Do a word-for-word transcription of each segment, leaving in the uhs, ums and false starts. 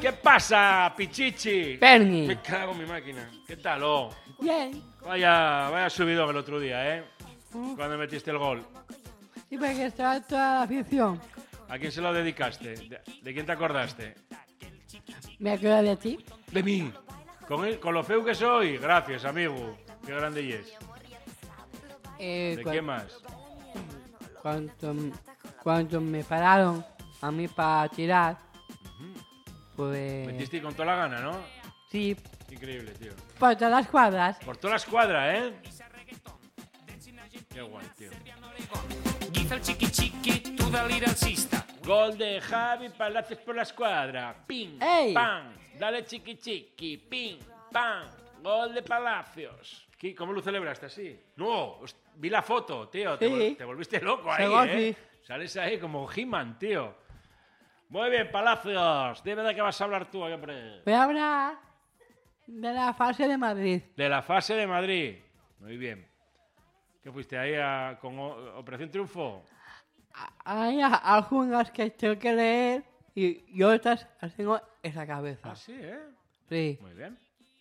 ¿Qué pasa, Pichichi? Bernie. Me cago en mi máquina. ¿Qué tal, oh? Bien. Vaya, vaya subidón el otro día, ¿eh? Mm. Cuando metiste el gol. Y porque estaba toda la afición. ¿A quién se lo dedicaste? ¿De, de quién te acordaste? Me acuerdo de ti. De mí. Con, el, con lo feo que soy. Gracias, amigo. Qué grande y es. Eh, ¿De cu- quién más? Cuando, cuando me pararon a mí para tirar, pues... Metiste con toda la gana, ¿no? Sí, Increíble, tío. por todas las cuadras. Por toda la escuadra, ¿eh? Qué guay, tío. Guiza el chiqui chiqui, tu deliralcista. Gol de Javi Palacios por la escuadra. Pim, ¡Ey! pam. Dale chiqui chiqui. Pim, pam. Gol de Palacios. ¿Qué- ¿Cómo lo celebraste así? No, host- vi la foto, tío. Te, Sí. vol- te volviste loco ahí, Según ¿eh? sí. Sales ahí como He-Man, tío. Muy bien, Palacios. Dime de qué vas a hablar tú, hombre. Voy a hablar de la fase de Madrid. De la fase de Madrid. Muy bien. ¿Qué fuiste ahí a- con o- Operación Triunfo? Hay a- algunas que tengo que leer y, y otras las tengo en la cabeza. Ah, sí, ¿eh? Sí. Muy bien.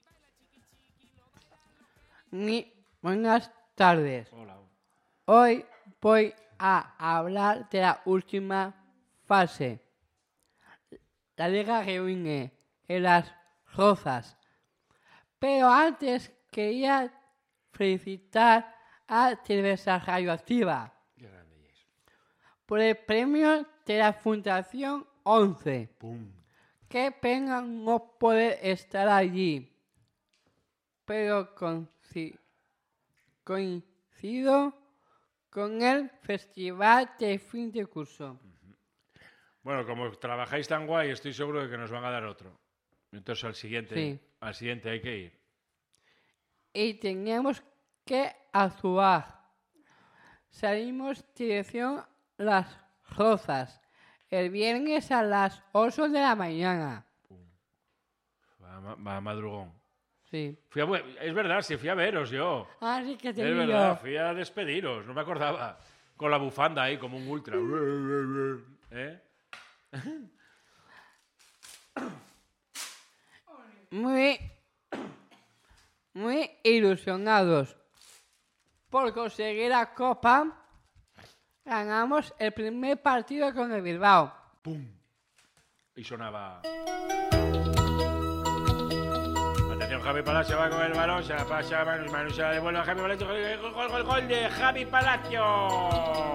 Ni- buenas tardes. Hola. Hoy voy a hablar de la última fase. La Liga reúne en las Rozas. Pero antes quería felicitar a Cerveza Radioactiva Qué grande y es. por el premio de la Fundación once. Pum. Qué pena no poder estar allí. Pero conci- coincido con el festival de fin de curso. Bueno, como trabajáis tan guay, estoy seguro de que nos van a dar otro. Entonces al siguiente, Sí. al siguiente hay que ir. Y teníamos que actuar. Salimos dirección Las Rozas el viernes a las ocho de la mañana. Va, ma- va madrugón. Sí. Fui a, vu- es verdad, sí, fui a veros yo. Ah, sí que te Es digo. verdad, fui a despediros, no me acordaba. Con la bufanda ahí, como un ultra. ¿Eh? Muy, muy ilusionados por conseguir la copa. Ganamos el primer partido con el Bilbao. ¡Pum! Y sonaba... Atención, Javi Palacio va con el balón, se la pasa a Manu, Manu se la devuelve a Javi Palacio, gol, gol, gol, gol de Javi Palacio.